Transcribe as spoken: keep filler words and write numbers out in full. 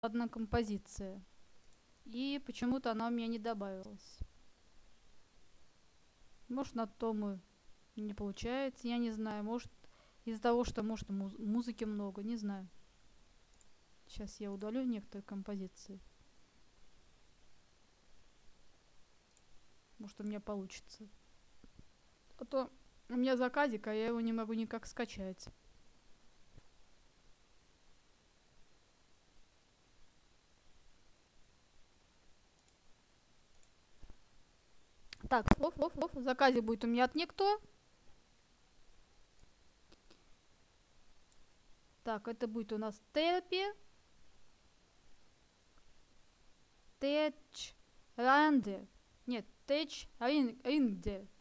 одна композиция. И почему-то она у меня не добавилась. Может, на то мы не получается, я не знаю. Может, из-за того, что, может, муз музыки много, не знаю. Сейчас я удалю некоторые композиции. Может, у меня получится. А то у меня заказик, а я его не могу никак скачать. Так, слов, слов, слов. В заказе будет у меня от никто. Так, это будет у нас терапи. Теч Ранде. Нет, Теч Ринде.